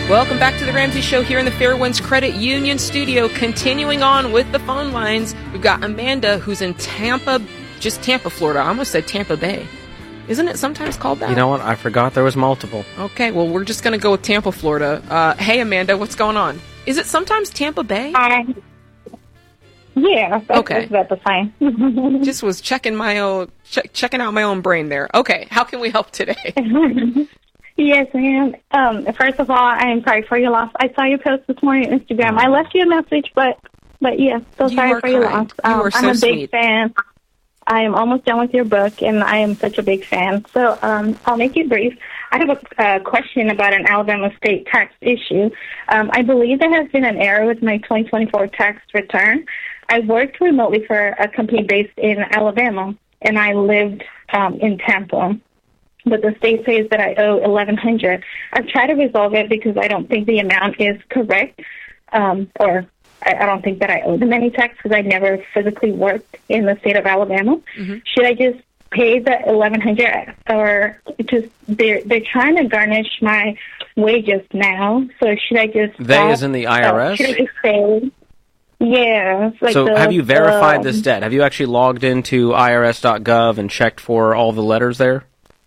Welcome back to the Ramsey Show here in the Fairwinds Credit Union studio. Continuing on with the phone lines, we've got Amanda, who's in Tampa, Florida. I almost said Tampa Bay. Isn't it sometimes called that? You know what? I forgot there was multiple. Okay, well, we're just going to go with Tampa, Florida. Hey, Amanda, what's going on? Is it sometimes Tampa Bay? Yeah. Okay. That's the same. Just was checking checking out my own brain there. Okay, how can we help today? Yes, ma'am. First of all, I am sorry for your loss. I saw your post this morning on Instagram. I left you a message, but yeah, so sorry for your loss. You are so I'm a sweet. big fan. I am almost done with your book, and I am such a big fan. So I'll make it brief. I have a question about an Alabama state tax issue. I believe there has been an error with my 2024 tax return. I worked remotely for a company based in Alabama, and I lived in Tampa. But the state says that I owe $1,100. I've tried to resolve it because I don't think the amount is correct, or I don't think that I owe them any tax because I never physically worked in the state of Alabama. Mm-hmm. Should I just pay the $1,100, or just they're trying to garnish my wages now? So should I just they is in the IRS? Should I just say? Yeah. Like so have you verified this debt? Have you actually logged into irs.gov and checked for all the letters there?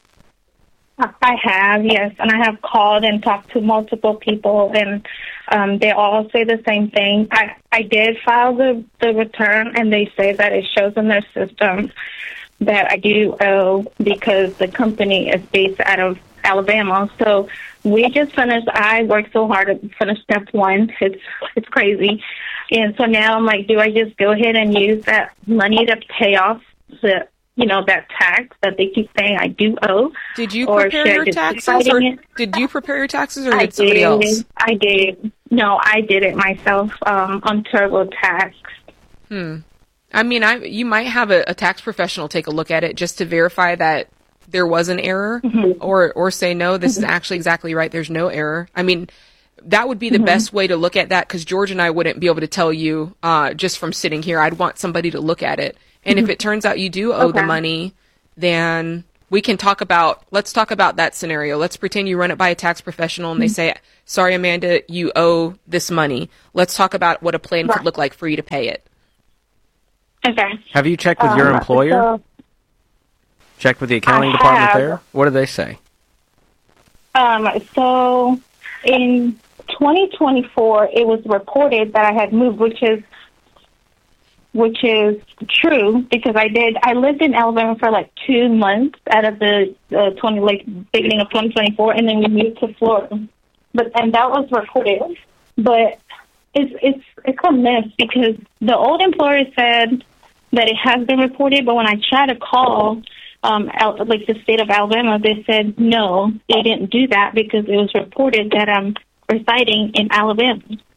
I have, yes, and I have called and talked to multiple people, and they all say the same thing. I did file the return, and they say that it shows in their system that I do owe because the company is based out of Alabama. So we just finished. I worked so hard to finish step one. It's crazy, and so now I'm like, do I just go ahead and use that money to pay off that tax that they keep saying I do owe? Did you prepare your taxes, or did you prepare your taxes, or did somebody else? I did. No, I did it myself on TurboTax. I mean, you might have a tax professional take a look at it just to verify that there was an error, mm-hmm. or say, no, this is actually exactly right. There's no error. I mean, that would be the best way to look at that, because George and I wouldn't be able to tell you just from sitting here. I'd want somebody to look at it. And if it turns out you do owe the money, then let's talk about that scenario. Let's pretend you run it by a tax professional and they say, sorry, Amanda, you owe this money. Let's talk about what a plan could look like for you to pay it. Okay. Have you checked with your employer? Checked with the accounting department there? What did they say? So in 2024, it was reported that I had moved, which is true, because I lived in Alabama for like 2 months out of the beginning of 2024, and then we moved to Florida. And that was reported. But it's a mess, because the old employer said that it has been reported, but when I tried to call the state of Alabama, they said no, they didn't do that because it was reported that I'm residing in Alabama.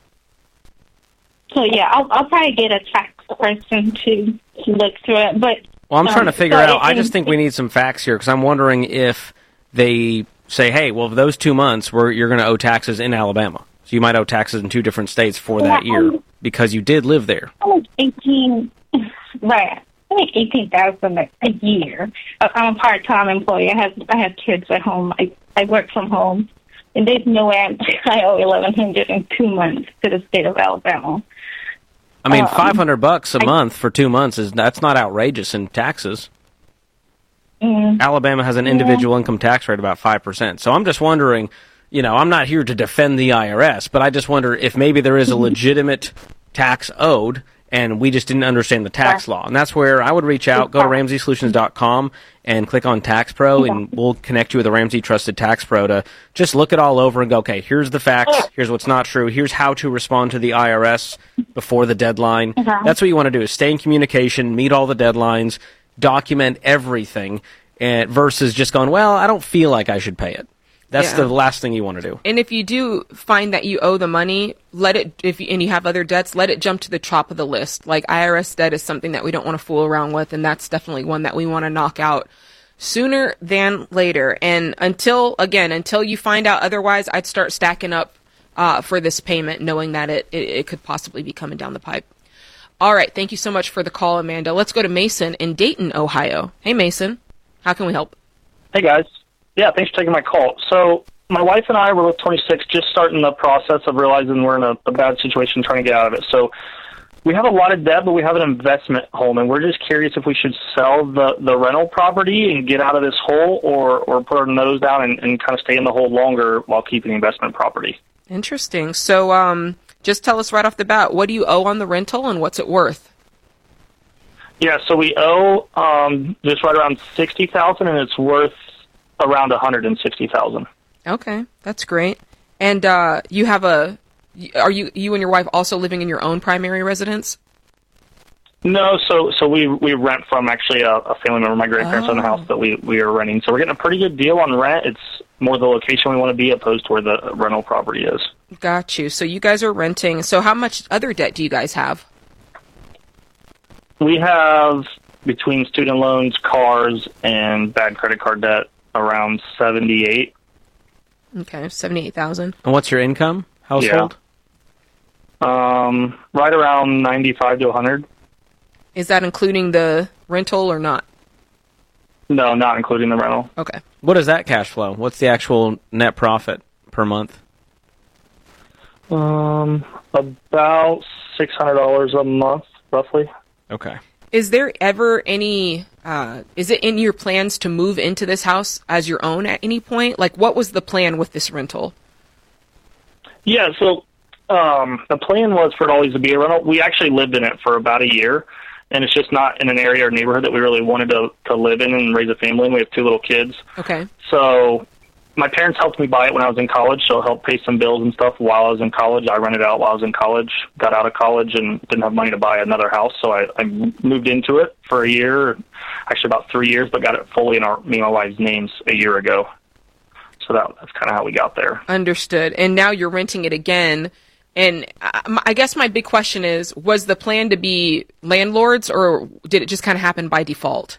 So yeah, I'll probably get a tax person to look through it. But I'm trying to figure out. I just think we need some facts here, because I'm wondering if they say, hey, well, for those 2 months, you're going to owe taxes in Alabama. So you might owe taxes in 2 different states for that year because you did live there. I'm 18, right? I make $18,000 a year. I'm a part-time employee. I have kids at home. I work from home, and there's no way I owe $1,100 in 2 months to the state of Alabama. I mean, $500 a month for 2 months that's not outrageous in taxes. Alabama has an individual income tax rate about 5%. So I'm just wondering, I'm not here to defend the IRS, but I just wonder if maybe there is a legitimate tax owed, and we just didn't understand the tax law. And that's where I would reach out, go to RamseySolutions.com and click on Tax Pro, and we'll connect you with a Ramsey Trusted Tax Pro to just look it all over and go, okay, here's the facts, here's what's not true, here's how to respond to the IRS before the deadline. That's what you want to do, is stay in communication, meet all the deadlines, document everything, versus just going, well, I don't feel like I should pay it. That's the last thing you want to do. And if you do find that you owe the money, and you have other debts, let it jump to the top of the list. Like, IRS debt is something that we don't want to fool around with, and that's definitely one that we want to knock out sooner than later. And until you find out otherwise, I'd start stacking up for this payment, knowing that it could possibly be coming down the pipe. All right, thank you so much for the call, Amanda. Let's go to Mason in Dayton, Ohio. Hey, Mason, how can we help? Hey, guys. Yeah, thanks for taking my call. So my wife and I were both 26, just starting the process of realizing we're in a bad situation, trying to get out of it. So we have a lot of debt, but we have an investment home, and we're just curious if we should sell the rental property and get out of this hole, or put our nose down and kind of stay in the hole longer while keeping the investment property. Interesting. So just tell us right off the bat, what do you owe on the rental and what's it worth? Yeah, so we owe just right around $60,000, and it's worth around $160,000. Okay, that's great. And you have are you and your wife also living in your own primary residence? No, so we rent from actually a family member. My grandparents own the house that we are renting. So we're getting a pretty good deal on rent. It's more the location we want to be opposed to where the rental property is. Got you. So you guys are renting. So how much other debt do you guys have? We have, between student loans, cars, and bad credit card debt, around $78,000. Okay, $78,000. And what's your income household? Yeah. Right around $95,000 to $100,000. Is that including the rental or not? No, not including the rental. Okay. What is that cash flow? What's the actual net profit per month? About $600 a month, roughly. Okay. Is there ever any, is it in your plans to move into this house as your own at any point? Like, what was the plan with this rental? Yeah, so the plan was for it always to be a rental. We actually lived in it for about a year, and it's just not in an area or neighborhood that we really wanted to live in and raise a family. And we have 2 little kids. Okay. So my parents helped me buy it when I was in college, so it helped pay some bills and stuff while I was in college. I rented it out while I was in college, got out of college, and didn't have money to buy another house, so I moved into it for a year, actually about 3 years, but got it fully in me and my wife's names a year ago. So that's kind of how we got there. Understood. And now you're renting it again. And I guess my big question is, was the plan to be landlords, or did it just kind of happen by default?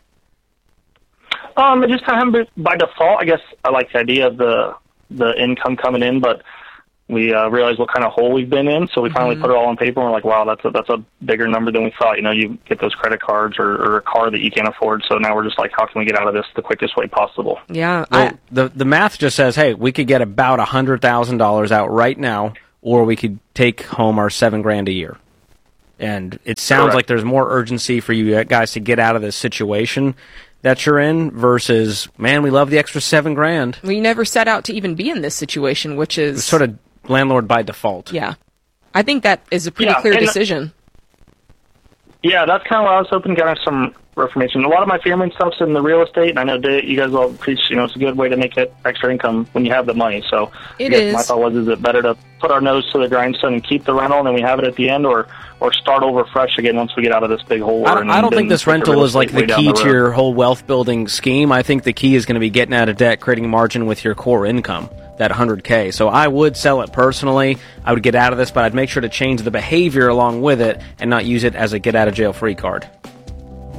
It just kind of happened by default. I guess I like the idea of the income coming in, but we realized what kind of hole we've been in, so we finally put it all on paper, and we're like, wow, that's a bigger number than we thought. You know, you get those credit cards or a car that you can't afford, so now we're just like, how can we get out of this the quickest way possible? Yeah. Well, the math just says, hey, we could get about $100,000 out right now, or we could take home our $7,000 a year. And it sounds Correct. like there's more urgency for you guys to get out of this situation that you're in versus, man, we love the extra $7,000. We never set out to even be in this situation, which is It's sort of landlord by default. Yeah. I think that is a pretty clear decision. Yeah, that's kind of what I was hoping to get some information. A lot of my family and stuff's in the real estate, and I know you guys all preach, it's a good way to make it extra income when you have the money. So It I guess is. my thought was, is it better to put our nose to the grindstone and keep the rental, and then we have it at the end, or start over fresh again once we get out of this big hole? I don't think this rental is like the key to your whole wealth building scheme. I think the key is going to be getting out of debt, creating margin with your core income, that $100K. So I would sell it personally. I would get out of this, but I'd make sure to change the behavior along with it and not use it as a get out of jail free card.